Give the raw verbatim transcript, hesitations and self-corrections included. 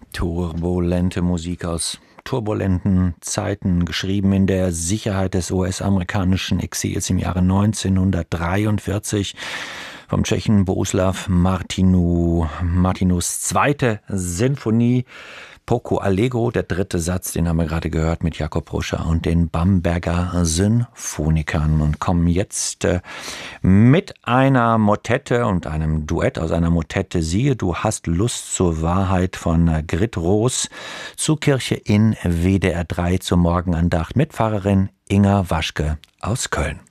Turbulente Musik aus turbulenten Zeiten, geschrieben in der Sicherheit des U S-amerikanischen Exils im Jahre neunzehnhundertdreiundvierzig vom Tschechen Bohuslav Martinu. Martinus zweite Sinfonie, Poco Allegro, der dritte Satz, den haben wir gerade gehört mit Jakob Ruscher und den Bamberger Sinfonikern, und kommen jetzt äh, mit einer Motette und einem Duett aus einer Motette Siehe, du hast Lust zur Wahrheit von äh, Grit Roos zur Kirche in W D R drei zur Morgenandacht mit Pfarrerin Inga Waschke aus Köln.